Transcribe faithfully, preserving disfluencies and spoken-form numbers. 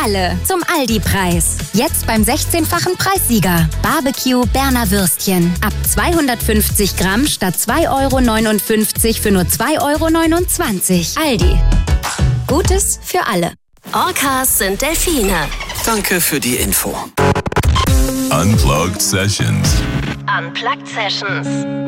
alle zum Aldi-Preis. Jetzt beim sechzehnfachen Preissieger. Barbecue Berner Würstchen. Ab zweihundertfünfzig Gramm statt zwei Euro neunundfünfzig für nur zwei Euro neunundzwanzig. Aldi. Gutes für alle. Orcas sind Delfine. Danke für die Info. Unplugged Sessions. Unplugged Sessions.